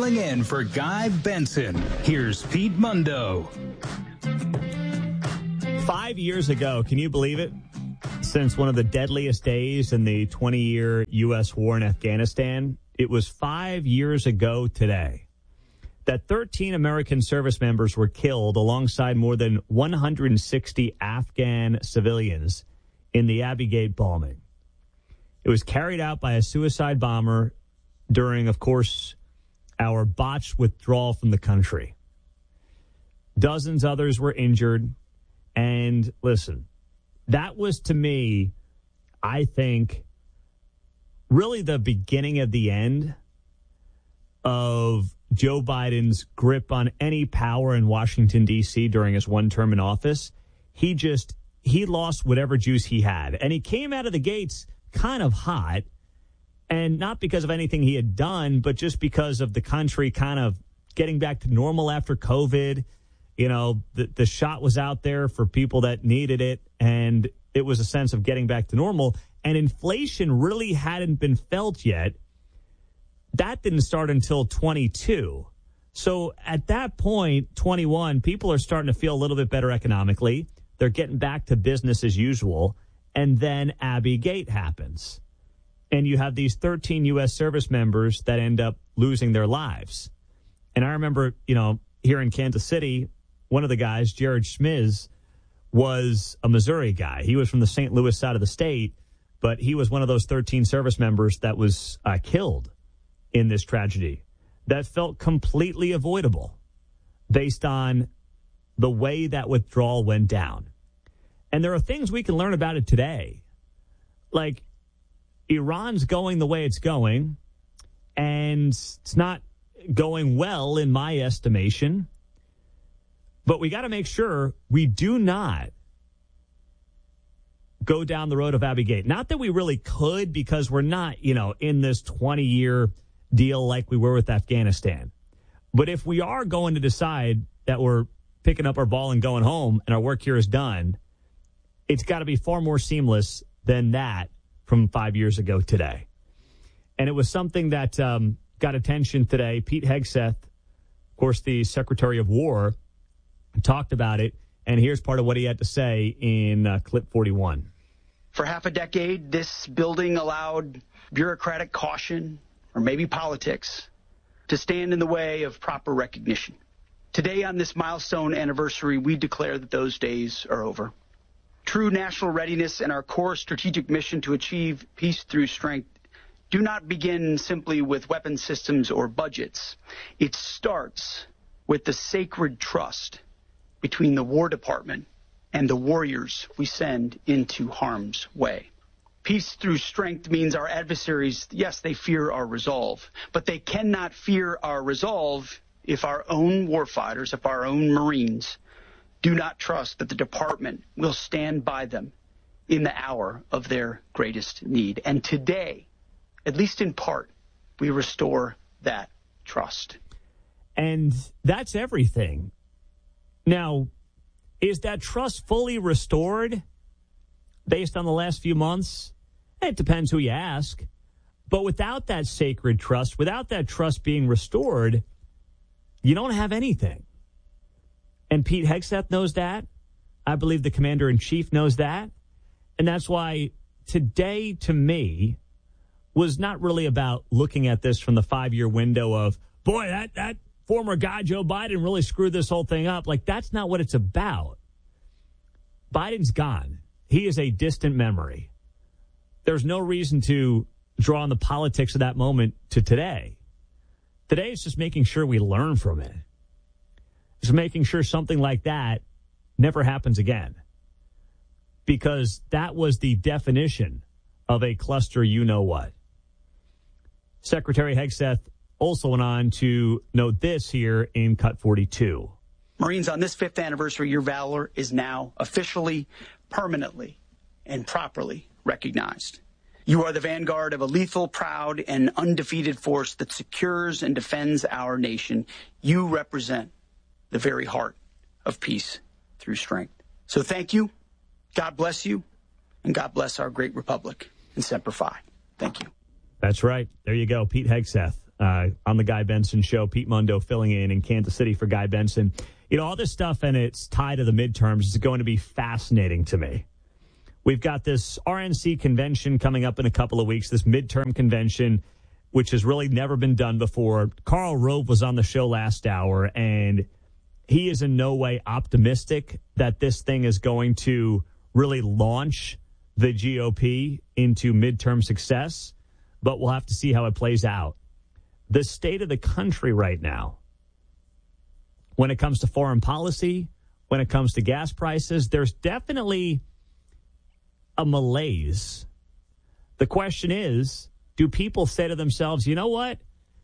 Filling in for Guy Benson, here's Pete Mundo. 5 years ago, can you believe it? Since one of the deadliest days in the 20-year U.S. war in Afghanistan, it was 5 years ago today that 13 American service members were killed alongside more than 160 Afghan civilians in the Abbey Gate bombing. It was carried out by a suicide bomber during, of course, our botched withdrawal from the country. Dozens others were injured. And listen, that was, to me, I think, really the beginning of the end of Joe Biden's grip on any power in Washington, D.C. during his one term in office. He lost whatever juice he had. And he came out of the gates kind of hot, and not because of anything he had done, but just because of the country kind of getting back to normal after COVID. You know, the shot was out there for people that needed it, and it was a sense of getting back to normal. And inflation really hadn't been felt yet. That didn't start until 22. So at that point, 21, people are starting to feel a little bit better economically. They're getting back to business as usual. And then Abbey Gate happens. And you have these 13 U.S. service members that end up losing their lives. And I remember, here in Kansas City, one of the guys, Jared Schmiz, was a Missouri guy. He was from the St. Louis side of the state, but he was one of those 13 service members that was killed in this tragedy that felt completely avoidable based on the way that withdrawal went down. And there are things we can learn about it today. Like, Iran's going the way it's going, and it's not going well in my estimation. But we got to make sure we do not go down the road of Abbey Gate. Not that we really could, because we're not, in this 20-year deal like we were with Afghanistan. But if we are going to decide that we're picking up our ball and going home and our work here is done, it's got to be far more seamless than that from 5 years ago today. And it was something that got attention today. Pete Hegseth, of course, the Secretary of War, talked about it, and here's part of what he had to say in clip 41. For half a decade, this building allowed bureaucratic caution, or maybe politics, to stand in the way of proper recognition. Today, on this milestone anniversary, we declare that those days are over. True national readiness and our core strategic mission to achieve peace through strength do not begin simply with weapon systems or budgets. It starts with the sacred trust between the War Department and the warriors we send into harm's way. Peace through strength means our adversaries, yes, they fear our resolve, but they cannot fear our resolve if our own warfighters, if our own Marines do not trust that the department will stand by them in the hour of their greatest need. And today, at least in part, we restore that trust. And that's everything. Now, is that trust fully restored based on the last few months? It depends who you ask. But without that sacred trust, without that trust being restored, you don't have anything. And Pete Hegseth knows that. I believe the commander-in-chief knows that. And that's why today, to me, was not really about looking at this from the 5-year window of, boy, that former guy, Joe Biden, really screwed this whole thing up. Like, that's not what it's about. Biden's gone. He is a distant memory. There's no reason to draw on the politics of that moment to today. Today is just making sure we learn from it. It's making sure something like that never happens again. Because that was the definition of a cluster you-know-what. Secretary Hegseth also went on to note this here in Cut 42. Marines, on this 5th anniversary, your valor is now officially, permanently, and properly recognized. You are the vanguard of a lethal, proud, and undefeated force that secures and defends our nation. You represent the very heart of peace through strength. So thank you, God bless you, and God bless our great republic. And Semper Fi. Thank you. That's right. There you go. Pete Hegseth on the Guy Benson Show. Pete Mundo filling in Kansas City for Guy Benson. You know, all this stuff and its tie to the midterms is going to be fascinating to me. We've got this RNC convention coming up in a couple of weeks, this midterm convention, which has really never been done before. Karl Rove was on the show last hour, and he is in no way optimistic that this thing is going to really launch the GOP into midterm success, but we'll have to see how it plays out. The state of the country right now, when it comes to foreign policy, when it comes to gas prices, there's definitely a malaise. The question is, do people say to themselves, you know what?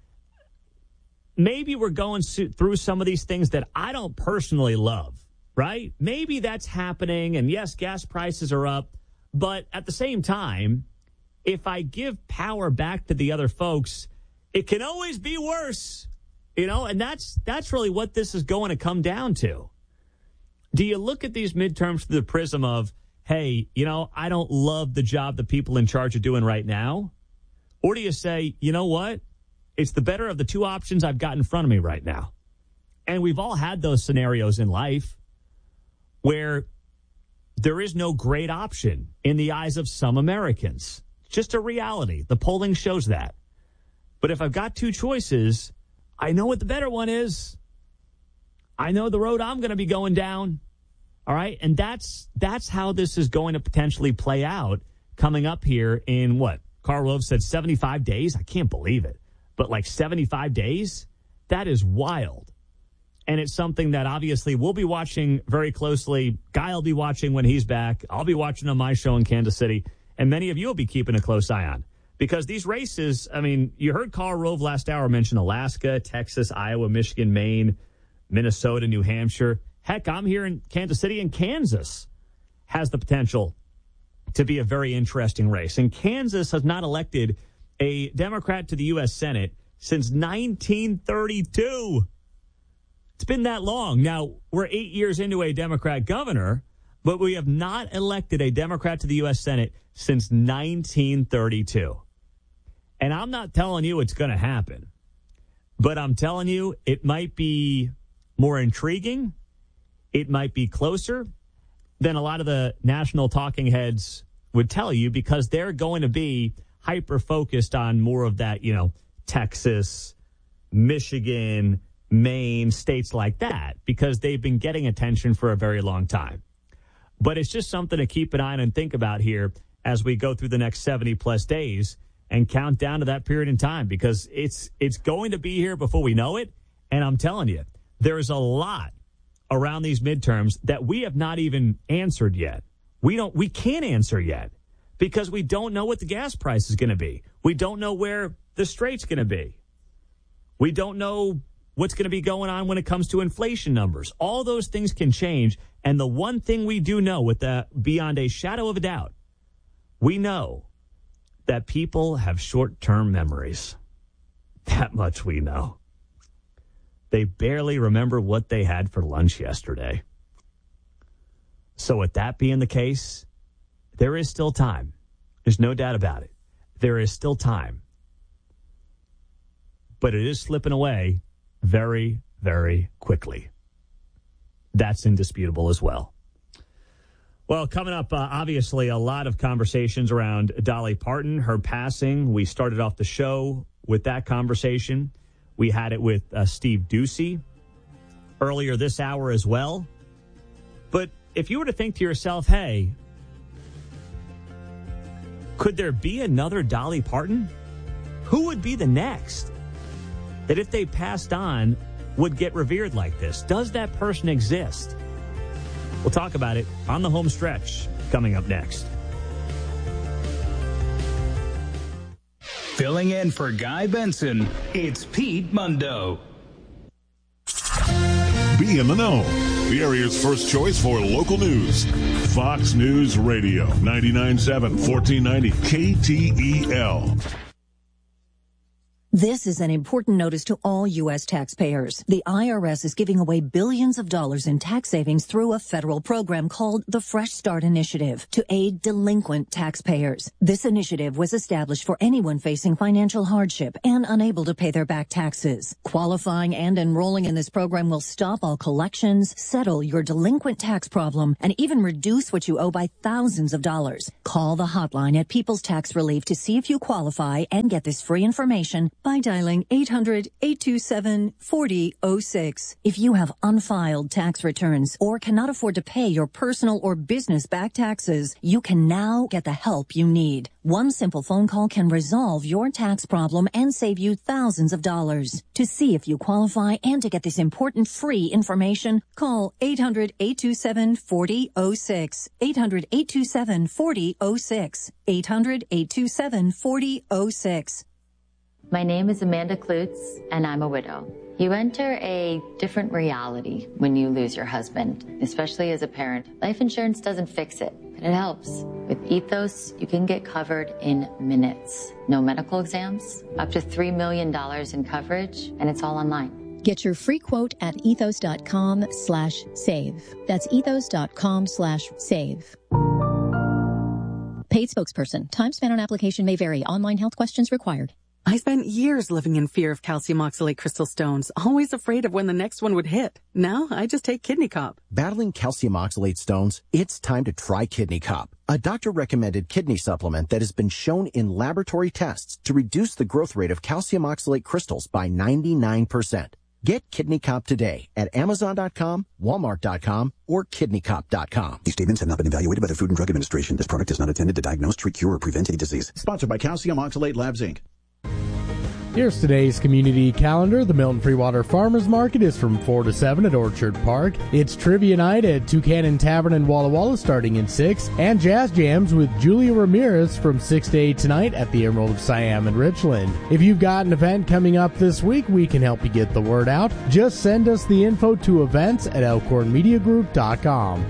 Maybe we're going through some of these things that I don't personally love, right? Maybe that's happening, and yes, gas prices are up, but at the same time, if I give power back to the other folks, it can always be worse, you know, and that's really what this is going to come down to. Do you look at these midterms through the prism of, hey, you know, I don't love the job the people in charge are doing right now? Or do you say, you know what? It's the better of the two options I've got in front of me right now. And we've all had those scenarios in life where there is no great option in the eyes of some Americans. It's just a reality. The polling shows that. But if I've got two choices, I know what the better one is. I know the road I'm going to be going down. All right. And that's how this is going to potentially play out coming up here in what? Karl Rove said 75 days. I can't believe it. But like 75 days, that is wild. And it's something that obviously we'll be watching very closely. Guy will be watching when he's back. I'll be watching on my show in Kansas City. And many of you will be keeping a close eye on. Because these races, I mean, you heard Karl Rove last hour mention Alaska, Texas, Iowa, Michigan, Maine, Minnesota, New Hampshire. Heck, I'm here in Kansas City, and Kansas has the potential to be a very interesting race. And Kansas has not elected a Democrat to the U.S. Senate since 1932. It's been that long. Now, we're 8 years into a Democrat governor, but we have not elected a Democrat to the U.S. Senate since 1932. And I'm not telling you it's going to happen, but I'm telling you it might be more intriguing. It might be closer than a lot of the national talking heads would tell you, because they're going to be hyper-focused on more of that, you know, Texas, Michigan, Maine, states like that, because they've been getting attention for a very long time. But it's just something to keep an eye on and think about here as we go through the next 70-plus days and count down to that period in time, because it's going to be here before we know it. And I'm telling you, there's a lot around these midterms that we have not even answered yet. We can't answer yet because we don't know what the gas price is going to be. We don't know where the straight's going to be. We don't know what's going to be going on when it comes to inflation numbers. All those things can change. And the one thing we do know beyond a shadow of a doubt, we know that people have short-term memories. That much we know. They barely remember what they had for lunch yesterday. So with that being the case, there is still time. There's no doubt about it. There is still time. But it is slipping away very, very quickly. That's indisputable as well. Well, coming up, obviously, a lot of conversations around Dolly Parton, her passing. We started off the show with that conversation. We had it with Steve Doocy earlier this hour as well. But if you were to think to yourself, hey, could there be another Dolly Parton? Who would be the next that if they passed on would get revered like this? Does that person exist? We'll talk about it on the home stretch coming up next. Filling in for Guy Benson, it's Pete Mundo. Be in the know. The area's first choice for local news. Fox News Radio, 99.7, 1490 KTEL. This is an important notice to all U.S. taxpayers. The IRS is giving away billions of dollars in tax savings through a federal program called the Fresh Start Initiative to aid delinquent taxpayers. This initiative was established for anyone facing financial hardship and unable to pay their back taxes. Qualifying and enrolling in this program will stop all collections, settle your delinquent tax problem, and even reduce what you owe by thousands of dollars. Call the hotline at People's Tax Relief to see if you qualify and get this free information by dialing 800-827-4006. If you have unfiled tax returns or cannot afford to pay your personal or business back taxes, you can now get the help you need. One simple phone call can resolve your tax problem and save you thousands of dollars. To see if you qualify and to get this important free information, call 800-827-4006. 800-827-4006. 800-827-4006. My name is Amanda Klutz, and I'm a widow. You enter a different reality when you lose your husband, especially as a parent. Life insurance doesn't fix it, but it helps. With Ethos, you can get covered in minutes. No medical exams, up to $3 million in coverage, and it's all online. Get your free quote at ethos.com/save. That's ethos.com/save. Paid spokesperson. Time spent on application may vary. Online health questions required. I spent years living in fear of calcium oxalate crystal stones, always afraid of when the next one would hit. Now, I just take Kidney Cop. Battling calcium oxalate stones? It's time to try Kidney Cop, a doctor-recommended kidney supplement that has been shown in laboratory tests to reduce the growth rate of calcium oxalate crystals by 99%. Get Kidney Cop today at Amazon.com, Walmart.com, or KidneyCop.com. These statements have not been evaluated by the Food and Drug Administration. This product is not intended to diagnose, treat, cure, or prevent any disease. Sponsored by Calcium Oxalate Labs, Inc. Here's today's community calendar. The Milton Freewater Farmers Market is from 4 to 7 at Orchard Park. It's Trivia Night at Toucan Tavern in Walla Walla starting at 6. And Jazz Jams with Julia Ramirez from 6 to 8 tonight at the Emerald of Siam in Richland. If you've got an event coming up this week, we can help you get the word out. Just send us the info to events at elkhornmediagroup.com.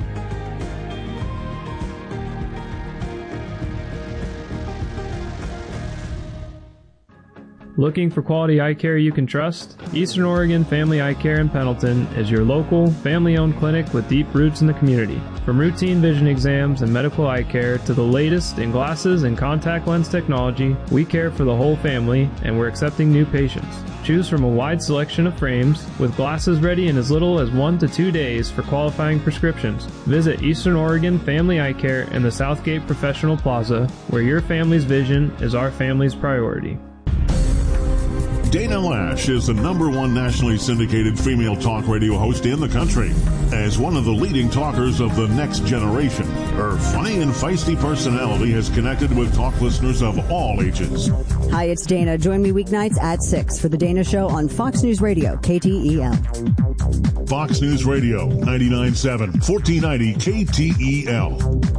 Looking for quality eye care you can trust? Eastern Oregon Family Eye Care in Pendleton is your local, family-owned clinic with deep roots in the community. From routine vision exams and medical eye care to the latest in glasses and contact lens technology, we care for the whole family, and we're accepting new patients. Choose from a wide selection of frames, with glasses ready in as little as 1 to 2 days for qualifying prescriptions. Visit Eastern Oregon Family Eye Care in the Southgate Professional Plaza, where your family's vision is our family's priority. Dana Lash is the #1 nationally syndicated female talk radio host in the country. As one of the leading talkers of the next generation, her funny and feisty personality has connected with talk listeners of all ages. Hi, it's Dana. Join me weeknights at 6 for The Dana Show on Fox News Radio, KTEL. Fox News Radio, 99.7, 1490 KTEL.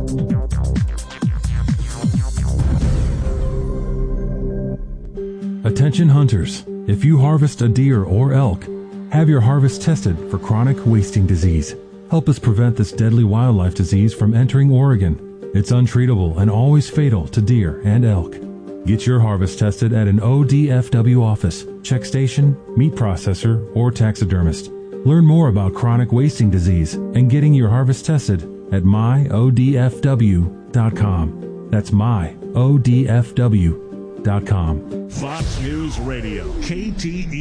Attention hunters, if you harvest a deer or elk, have your harvest tested for chronic wasting disease. Help us prevent this deadly wildlife disease from entering Oregon. It's untreatable and always fatal to deer and elk. Get your harvest tested at an ODFW office, check station, meat processor, or taxidermist. Learn more about chronic wasting disease and getting your harvest tested at myodfw.com. That's myodfw.com. Fox News Radio, KTE.